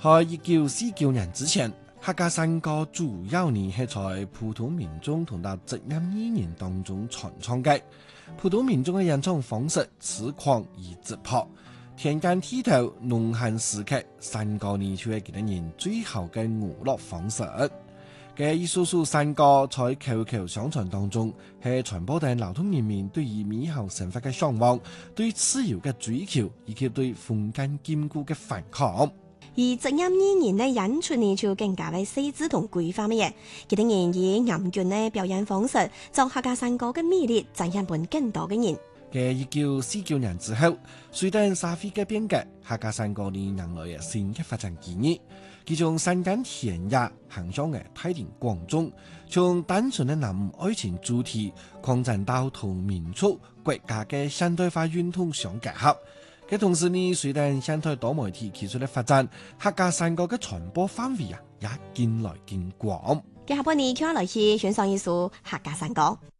在1949年之前，客家山歌主要呢係在普通民眾同到職業藝人當中傳唱嘅。普通民眾嘅演唱方式粗獷而直樸，田間地頭農閒時刻，山歌呢就係幾多人最後嘅娛樂方式。嘅一首首山歌在口口相傳當中，係傳播緊勞動人民對於美好生活嘅向往、對自由嘅追求，以及對封建禁錮嘅反抗。 而職業藝人呢演出呢就更加嘅細緻同規範嘅嘢，幾多人以嚴峻嘅表演方式，就客家山歌嘅魅力，賺一本更多嘅人。 嘅1949年之後，隨着社會嘅變革，客家山歌呢迎來嘅新嘅發展機遇。佢從山間田野行向嘅太平廣眾，從單純嘅男女愛情主題擴展到同民族國家嘅現代化運動相結合。嘅同時呢，隨着現代多媒體技術嘅發展，客家山歌嘅傳播範圍也漸來漸廣。 嘅下半年，佢來去選上一首客家山歌。